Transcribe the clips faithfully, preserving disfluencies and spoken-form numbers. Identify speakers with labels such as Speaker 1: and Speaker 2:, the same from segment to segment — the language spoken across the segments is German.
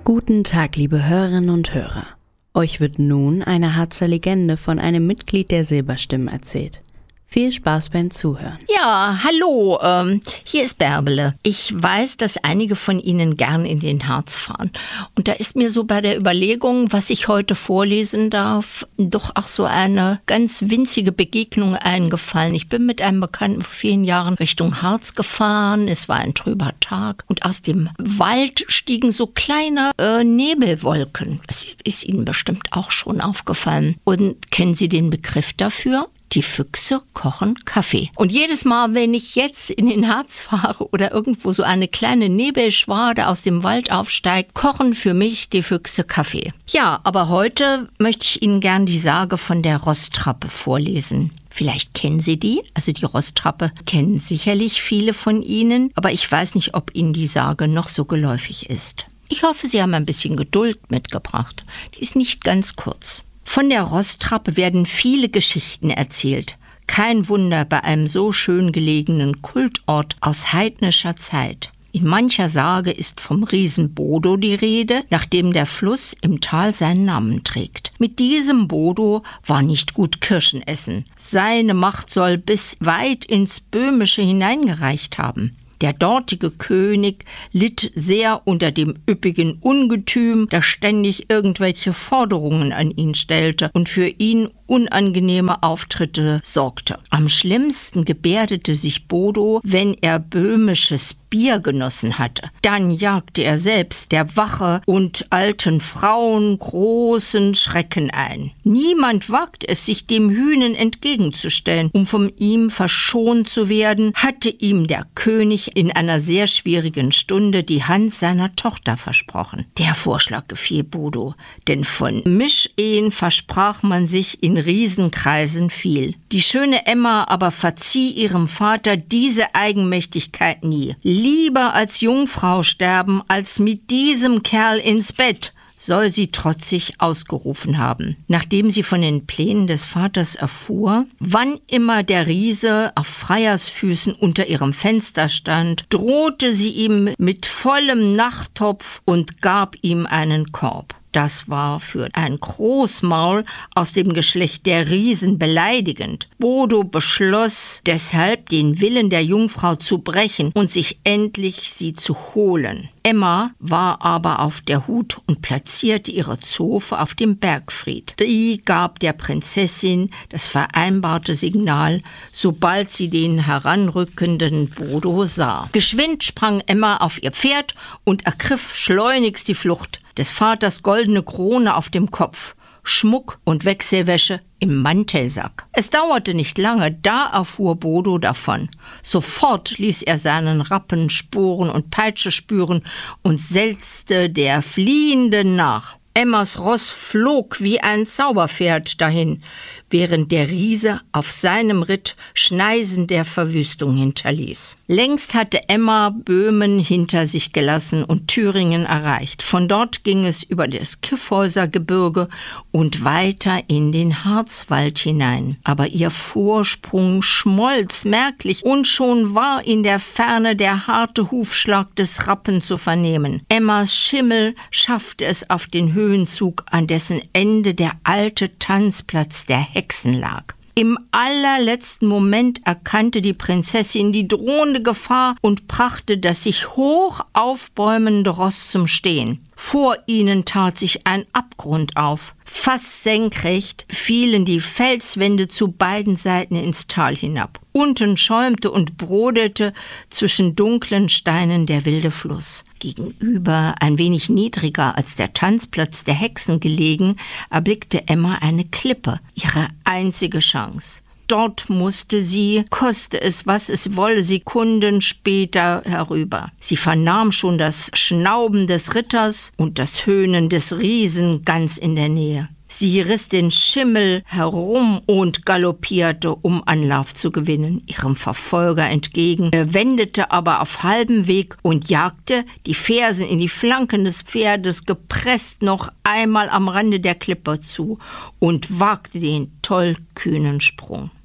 Speaker 1: Guten Tag, liebe Hörerinnen und Hörer. Euch wird nun eine Harzer Legende von einem Mitglied der Silberstimmen erzählt. Viel Spaß beim Zuhören.
Speaker 2: Ja, hallo, ähm, hier ist Bärbele. Ich weiß, dass einige von Ihnen gern in den Harz fahren. Und da ist mir so bei der Überlegung, was ich heute vorlesen darf, doch auch so eine ganz winzige Begegnung eingefallen. Ich bin mit einem Bekannten vor vielen Jahren Richtung Harz gefahren. Es war ein trüber Tag. Und aus dem Wald stiegen so kleine äh, Nebelwolken. Das ist Ihnen bestimmt auch schon aufgefallen. Und kennen Sie den Begriff dafür? Die Füchse kochen Kaffee. Und jedes Mal, wenn ich jetzt in den Harz fahre oder irgendwo so eine kleine Nebelschwade aus dem Wald aufsteigt, kochen für mich die Füchse Kaffee. Ja, aber heute möchte ich Ihnen gern die Sage von der Roßtrappe vorlesen. Vielleicht kennen Sie die, also die Roßtrappe kennen sicherlich viele von Ihnen, aber ich weiß nicht, ob Ihnen die Sage noch so geläufig ist. Ich hoffe, Sie haben ein bisschen Geduld mitgebracht. Die ist nicht ganz kurz. Von der Roßtrappe werden viele Geschichten erzählt. Kein Wunder bei einem so schön gelegenen Kultort aus heidnischer Zeit. In mancher Sage ist vom Riesen Bodo die Rede, nach dem der Fluss im Tal seinen Namen trägt. Mit diesem Bodo war nicht gut Kirschen essen. Seine Macht soll bis weit ins Böhmische hineingereicht haben. Der dortige König litt sehr unter dem üppigen Ungetüm, das ständig irgendwelche Forderungen an ihn stellte und für ihn unangenehme Auftritte sorgte. Am schlimmsten gebärdete sich Bodo, wenn er böhmisches Bier genossen hatte. Dann jagte er selbst der Wache und alten Frauen großen Schrecken ein. Niemand wagt es, sich dem Hühnen entgegenzustellen. Um von ihm verschont zu werden, hatte ihm der König in einer sehr schwierigen Stunde die Hand seiner Tochter versprochen. Der Vorschlag gefiel Bodo, denn von Mischehen versprach man sich in Riesenkreisen viel. Die schöne Emma aber verzieh ihrem Vater diese Eigenmächtigkeit nie. Lieber als Jungfrau sterben, als mit diesem Kerl ins Bett, soll sie trotzig ausgerufen haben. Nachdem sie von den Plänen des Vaters erfuhr, wann immer der Riese auf Freiersfüßen unter ihrem Fenster stand, drohte sie ihm mit vollem Nachttopf und gab ihm einen Korb. Das war für ein Großmaul aus dem Geschlecht der Riesen beleidigend. Bodo beschloss deshalb, den Willen der Jungfrau zu brechen und sich endlich sie zu holen. Emma war aber auf der Hut und platzierte ihre Zofe auf dem Bergfried. Die gab der Prinzessin das vereinbarte Signal, sobald sie den heranrückenden Bodo sah. Geschwind sprang Emma auf ihr Pferd und ergriff schleunigst die Flucht. Des Vaters goldene Krone auf dem Kopf, Schmuck und Wechselwäsche im Mantelsack. Es dauerte nicht lange, da erfuhr Bodo davon. Sofort ließ er seinen Rappen Sporen und Peitsche spüren und setzte der Fliehenden nach. Emmas Ross flog wie ein Zauberpferd dahin, während der Riese auf seinem Ritt Schneisen der Verwüstung hinterließ. Längst hatte Emma Böhmen hinter sich gelassen und Thüringen erreicht. Von dort ging es über das Kyffhäusergebirge und weiter in den Harzwald hinein. Aber ihr Vorsprung schmolz merklich und schon war in der Ferne der harte Hufschlag des Rappen zu vernehmen. Emmas Schimmel schaffte es auf den Höhenzug, an dessen Ende der alte Tanzplatz der Hexen lag. Im allerletzten Moment erkannte die Prinzessin die drohende Gefahr und brachte das sich hoch aufbäumende Ross zum Stehen. Vor ihnen tat sich ein Abgrund auf. Fast senkrecht fielen die Felswände zu beiden Seiten ins Tal hinab. Unten schäumte und brodelte zwischen dunklen Steinen der wilde Fluss. Gegenüber, ein wenig niedriger als der Tanzplatz der Hexen gelegen, erblickte Emma eine Klippe, ihre einzige Chance. Dort musste sie, koste es, was es wolle, Sekunden später herüber. Sie vernahm schon das Schnauben des Ritters und das Höhnen des Riesen ganz in der Nähe. Sie riss den Schimmel herum und galoppierte, um Anlauf zu gewinnen, ihrem Verfolger entgegen, wendete aber auf halbem Weg und jagte, die Fersen in die Flanken des Pferdes gepresst, noch einmal am Rande der Klippe zu und wagte den tollkühnen Sprung.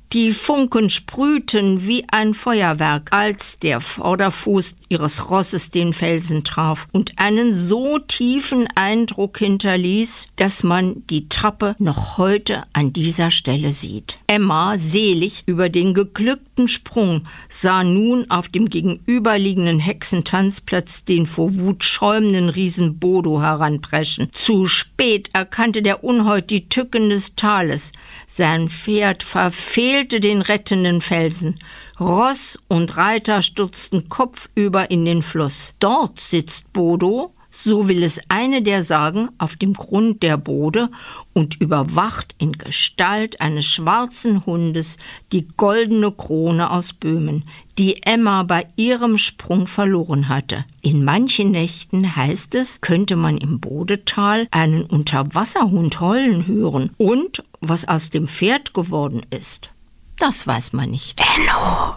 Speaker 2: Die Funken sprühten wie ein Feuerwerk, als der Vorderfuß ihres Rosses den Felsen traf und einen so tiefen Eindruck hinterließ, dass man die Trappe noch heute an dieser Stelle sieht. Emma, selig über den geglückten Sprung, sah nun auf dem gegenüberliegenden Hexentanzplatz den vor Wut schäumenden Riesen Bodo heranpreschen. Zu spät erkannte der Unhold die Tücken des Tales. Sein Pferd verfehlte den rettenden Felsen. Ross und Reiter stürzten kopfüber in den Fluss. Dort sitzt Bodo, so will es eine der sagen, auf dem Grund der Bode und überwacht in Gestalt eines schwarzen Hundes die goldene Krone aus Böhmen, die Emma bei ihrem Sprung verloren hatte. In manchen Nächten, heißt es, könnte man im Bodetal einen Unterwasserhund heulen hören. Und was aus dem Pferd geworden ist, das weiß man nicht.
Speaker 1: Enno!